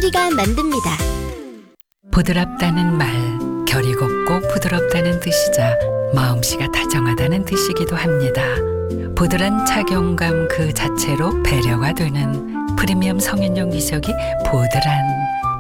소리가 만듭니다. 부드럽다는 말, 결이 곱고 부드럽다는 뜻이자 마음씨가 다정하다는 뜻이기도 합니다. 부드러운 착용감 그 자체로 배려가 되는 프리미엄 성인용 기저귀 보드란.